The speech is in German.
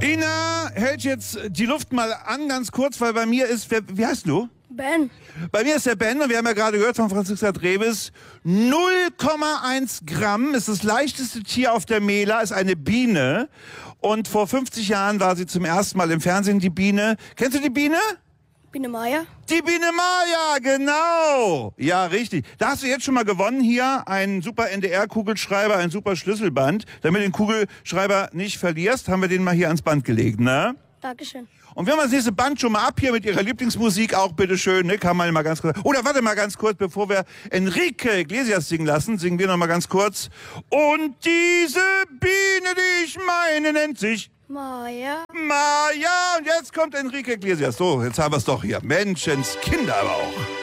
Ina hält jetzt die Luft mal an, ganz kurz, weil bei mir ist, wie heißt du? Ben. Bei mir ist der Ben und wir haben ja gerade gehört von Franziska Treves, 0,1 Gramm ist das leichteste Tier auf der Mela, ist eine Biene. Und vor 50 Jahren war sie zum ersten Mal im Fernsehen, die Biene. Kennst du die Biene? Biene Maya. Die Biene Maya, genau. Ja, richtig. Da hast du jetzt schon mal gewonnen hier. Einen super NDR-Kugelschreiber, ein super Schlüsselband. Damit du den Kugelschreiber nicht verlierst, haben wir den mal hier ans Band gelegt, ne? Dankeschön. Und wir haben das nächste Band schon mal ab hier mit ihrer Lieblingsmusik, auch bitteschön, ne? Kann man mal ganz kurz. Oder warte mal ganz kurz, bevor wir Enrique Iglesias singen lassen, singen wir noch mal ganz kurz. Und diese Biene, die ich meine, nennt sich Maya. Maya. Und jetzt kommt Enrique Iglesias. So, jetzt haben wir es doch hier. Menschenskinder aber auch.